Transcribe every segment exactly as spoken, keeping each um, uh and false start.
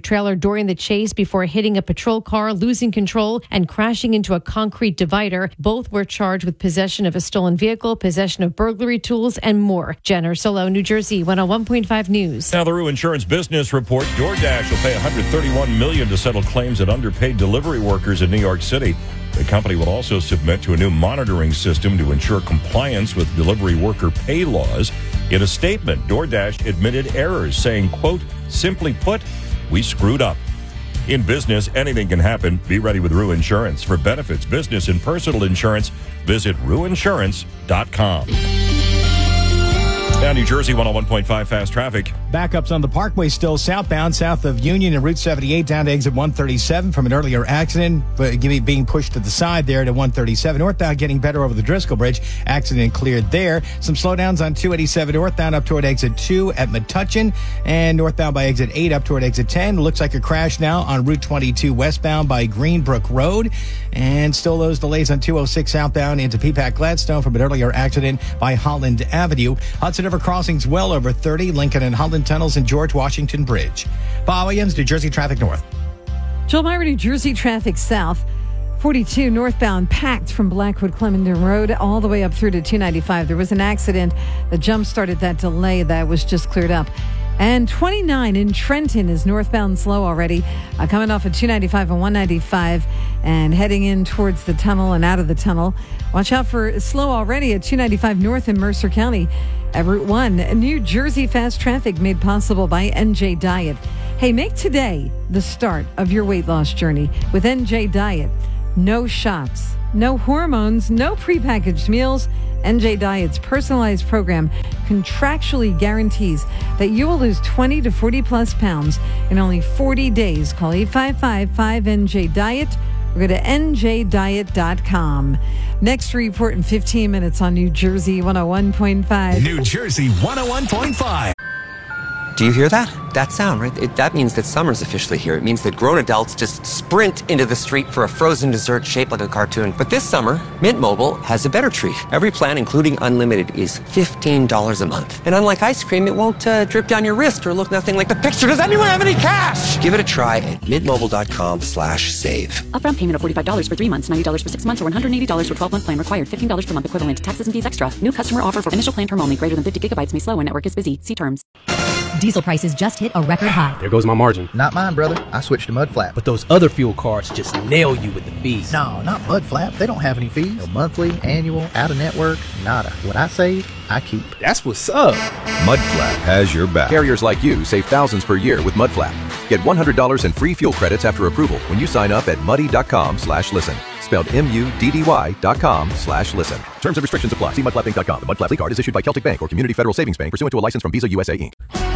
trailer during the chase before hitting a patrol car, losing control, and crashing into a concrete divider. Both were charged with possession of a stolen vehicle, possession of burglary tools, and more. Jen Ursulo, New Jersey, one oh one point five News. Now, the Rue Insurance Business Report. DoorDash will pay one hundred thirty-one million dollars to settle claims at underpaid delivery workers in New York City. The company will also submit to a new monitoring system to ensure compliance with delivery worker pay laws. In a statement, DoorDash admitted errors, saying, quote, "Simply put, we screwed up." In business, anything can happen. Be ready with Rue Insurance. For benefits, business, and personal insurance, visit rue insurance dot com. Now, New Jersey, one oh one point five Fast Traffic. Backups on the Parkway still southbound, south of Union and Route seventy-eight down to exit one thirty-seven from an earlier accident, but being pushed to the side there to one thirty-seven. Northbound getting better over the Driscoll Bridge. Accident cleared there. Some slowdowns on two eighty-seven northbound up toward exit two at Metuchen, and northbound by exit eight up toward exit ten. Looks like a crash now on Route twenty-two westbound by Greenbrook Road, and still those delays on two oh six southbound into Peapack Gladstone from an earlier accident by Holland Avenue. Hudson River crossings well over thirty, Lincoln and Holland tunnels and George Washington Bridge. Bob Williams, New Jersey Traffic North. Joel Meyer, New Jersey Traffic South. forty-two northbound packed from Blackwood Clemendon Road all the way up through to two ninety-five. There was an accident that jump-started that delay that was just cleared up. And twenty-nine in Trenton is northbound slow already, uh, coming off of two ninety-five and one ninety-five and heading in towards the tunnel and out of the tunnel. Watch out for slow already at two ninety-five north in Mercer County. At Route one, New Jersey Fast Traffic made possible by N J Diet. Hey, make today the start of your weight loss journey with N J Diet. No shots, no hormones, no prepackaged meals. N J Diet's personalized program contractually guarantees that you will lose twenty to forty plus pounds in only forty days. Call eight five five, five N J Diet or go to N J diet dot com. Next report in fifteen minutes on New Jersey one oh one point five. New Jersey one oh one point five. Do you hear that? That sound, right? It, that means that summer's officially here. It means that grown adults just sprint into the street for a frozen dessert shaped like a cartoon. But this summer, Mint Mobile has a better treat. Every plan, including unlimited, is fifteen dollars a month. And unlike ice cream, it won't uh, drip down your wrist or look nothing like the picture. Does anyone have any cash? Give it a try at mintmobile.com slash save. Upfront payment of forty-five dollars for three months, ninety dollars for six months, or one hundred eighty dollars for twelve-month plan required. fifteen dollars per month equivalent. Taxes and fees extra. New customer offer for initial plan term only. Greater than fifty gigabytes may slow when network is busy. See terms. Diesel prices just hit a record high. There goes my margin. Not mine, brother. I switched to Mudflap. But those other fuel cards just nail you with the fees. No, not Mudflap. They don't have any fees. No monthly, annual, out-of-network, nada. What I save, I keep. That's what's up. Mudflap has your back. Carriers like you save thousands per year with Mudflap. Get one hundred dollars in free fuel credits after approval when you sign up at muddy.com slash listen. Spelled M-U-D-D-Y dot com slash listen. Terms and restrictions apply. See mudflap inc dot com. The Mudflap Fleet Card is issued by Celtic Bank or Community Federal Savings Bank pursuant to a license from Visa U S A, Incorporated.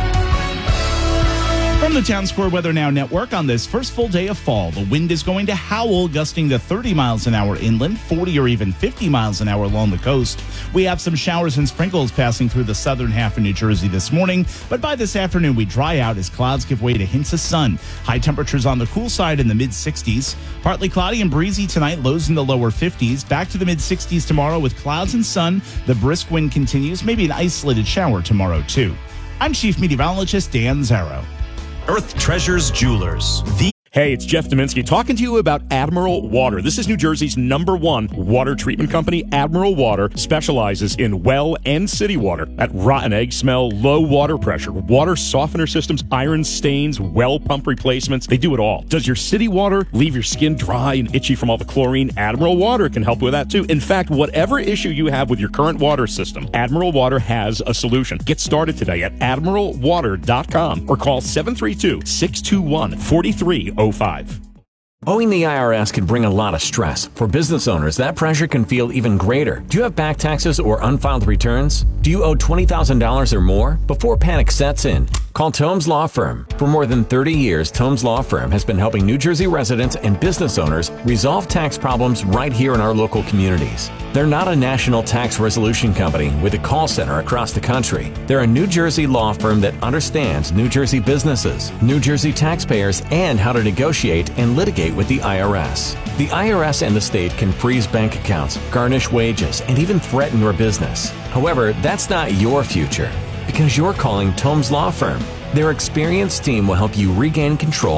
From the Town Square Weather Now Network on this first full day of fall, the wind is going to howl, gusting to thirty miles an hour inland, forty or even fifty miles an hour along the coast. We have some showers and sprinkles passing through the southern half of New Jersey this morning, but by this afternoon we dry out as clouds give way to hints of sun. High temperatures on the cool side in the mid sixties. Partly cloudy and breezy tonight, lows in the lower fifties. Back to the mid sixties tomorrow with clouds and sun. The brisk wind continues, maybe an isolated shower tomorrow too. I'm Chief Meteorologist Dan Zarrow. Earth Treasures Jewelers. The Hey, it's Jeff Dominski talking to you about Admiral Water. This is New Jersey's number one water treatment company. Admiral Water specializes in well and city water. That rotten egg smell, low water pressure, water softener systems, iron stains, well pump replacements. They do it all. Does your city water leave your skin dry and itchy from all the chlorine? Admiral Water can help with that too. In fact, whatever issue you have with your current water system, Admiral Water has a solution. Get started today at admiral water dot com or call seven three two, six two one, four three oh five. Owing the I R S can bring a lot of stress. For business owners, that pressure can feel even greater. Do you have back taxes or unfiled returns? Do you owe twenty thousand dollars or more? Before panic sets in, call Tomes Law Firm. For more than thirty years, Tomes Law Firm has been helping New Jersey residents and business owners resolve tax problems right here in our local communities. They're not a national tax resolution company with a call center across the country. They're a New Jersey law firm that understands New Jersey businesses, New Jersey taxpayers, and how to negotiate and litigate with the I R S. The I R S and the state can freeze bank accounts, garnish wages, and even threaten your business. However, that's not your future because you're calling Tomes Law Firm. Their experienced team will help you regain control